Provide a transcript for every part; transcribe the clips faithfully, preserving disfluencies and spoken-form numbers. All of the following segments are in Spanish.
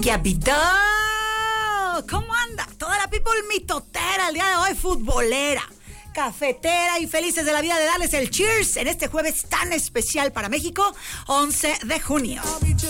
Gabito, ¿cómo anda? Toda la people mitotera el día de hoy, futbolera, cafetera y felices de la vida de darles el cheers en este jueves tan especial para México, once de junio.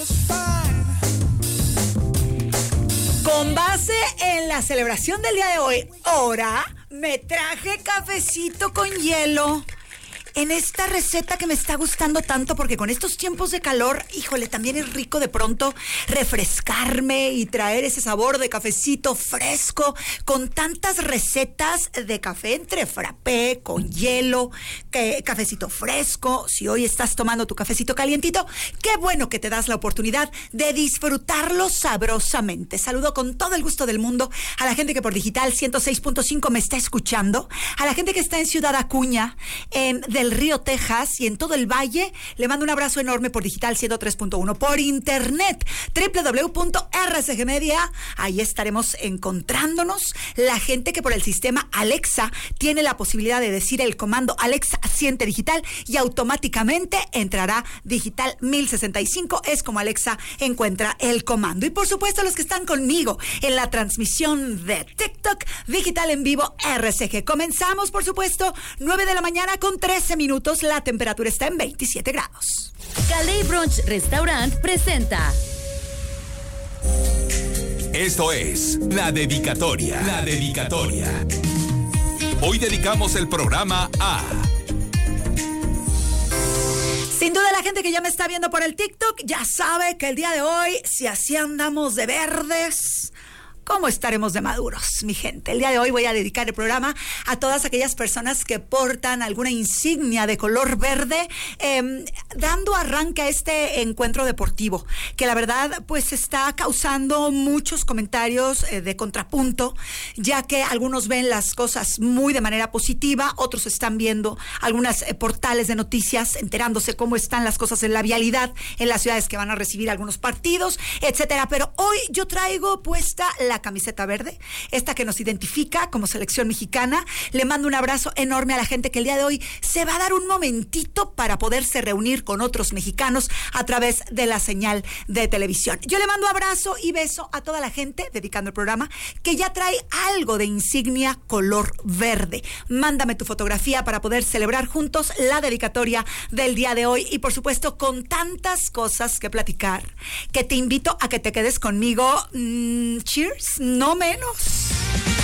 Con base en la celebración del día de hoy, ahora me traje cafecito con hielo. En esta receta que me está gustando tanto, porque con estos tiempos de calor, híjole, también es rico de pronto refrescarme y traer ese sabor de cafecito fresco, con tantas recetas de café entre frappé, con hielo, que, cafecito fresco. Si hoy estás tomando tu cafecito calientito, qué bueno que te das la oportunidad de disfrutarlo sabrosamente. Saludo con todo el gusto del mundo a la gente que por Digital ciento seis punto cinco me está escuchando, a la gente que está en Ciudad Acuña, en del Río, Texas, y en todo el Valle. Le mando un abrazo enorme por Digital ciento tres punto uno, por internet, doble u doble u doble u punto erre ce ge media. Ahí estaremos encontrándonos. La gente que por el sistema Alexa tiene la posibilidad de decir el comando Alexa siente Digital y automáticamente entrará Digital mil sesenta y cinco. Es como Alexa encuentra el comando. Y por supuesto los que están conmigo en la transmisión de TikTok, Digital en vivo erre ce ge. Comenzamos, por supuesto, nueve de la mañana con trece minutos, la temperatura está en veintisiete grados. Calais Brunch Restaurant presenta. Esto es La Dedicatoria. La Dedicatoria. Hoy dedicamos el programa a... Sin duda la gente que ya me está viendo por el TikTok ya sabe que el día de hoy, si así andamos de verdes, ¿cómo estaremos de maduros, mi gente? El día de hoy voy a dedicar el programa a todas aquellas personas que portan alguna insignia de color verde, eh, dando arranque a este encuentro deportivo, que la verdad pues está causando muchos comentarios eh, de contrapunto, ya que algunos ven las cosas muy de manera positiva, otros están viendo algunos eh, portales de noticias, enterándose cómo están las cosas en la vialidad, en las ciudades que van a recibir algunos partidos, etcétera. Pero hoy yo traigo puesta la la camiseta verde, esta que nos identifica como selección mexicana. Le mando un abrazo enorme a la gente que el día de hoy se va a dar un momentito para poderse reunir con otros mexicanos a través de la señal de televisión. Yo le mando abrazo y beso a toda la gente, dedicando el programa, que ya trae algo de insignia color verde. Mándame tu fotografía para poder celebrar juntos la dedicatoria del día de hoy, y por supuesto con tantas cosas que platicar, que te invito a que te quedes conmigo. Mm, cheers. No menos.